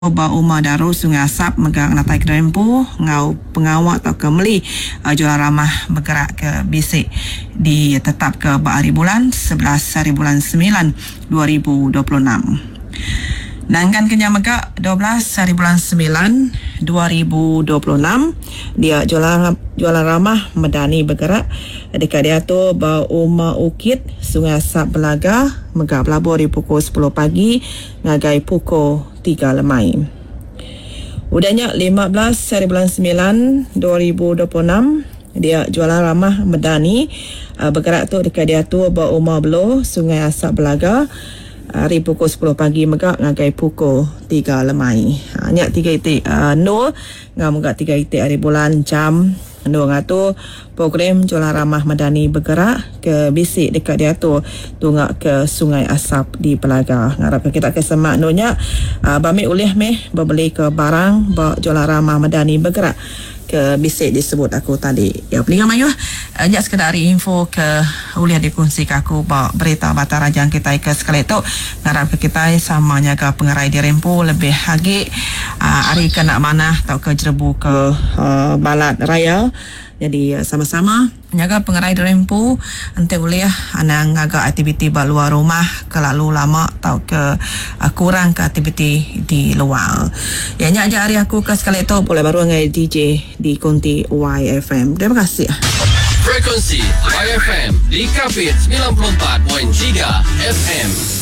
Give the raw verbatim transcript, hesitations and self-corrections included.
Ba Umar Darul Sungai Asap megang natai ke rempu ngau pengawak atau ke meli uh, jual ramah bergerak ke bisik di tetap ke hari bulan sebelas hari bulan sembilan dua ribu dua puluh enam. Nangkan kenya megak dua belas hari bulan sembilan dua ribu dua puluh enam dia jualan jualan ramah medani bergerak dekat dia tu Ba Umar Ukit Sungai Asap Belaga megak pelabur di pukul sepuluh pagi ngagai pukul tiga lemai. Udahnya lima belas hari bulan sembilan dua ribu dua puluh enam dia jualan ramah medani uh, bergerak tu dekat dia tu Ba Umar Belo Sungai Asap Belaga hari pukul sepuluh pagi megak ngagai pukul tiga lemai. Hanya tiga itik uh, nol ngah megak tiga itik hari bulan jam nol ngatu program jualan ramah medani bergerak ke bisik dekat dia tu tungak ke Sungai Asap di Belaga. Ngarap kita ke semak nonya uh, bami ulih meh berbeli ke barang ba jualan ramah medani bergerak ke bisik disebut aku tadi. Ya pelingan mayu hanya sekedar info ke uliah dikongsi ke aku ba berita bata rajang kita ke sekali tu ngarap ke kita samanya ke pengerai di rempu lebih hagi uh, hari ke nak mana atau ke jerebu ke uh, balat raya. Jadi sama-sama jaga pengerai di rempu ente uliah anang agak aktiviti ba luar rumah ke lalu lama atau ke uh, kurang ke aktiviti di luar. Ya nya aja hari aku ke sekali tu boleh baru ngai D J di Konti Y F M. Terima kasih. Frekuensi Y F M di Kapit sembilan puluh empat tiga F M.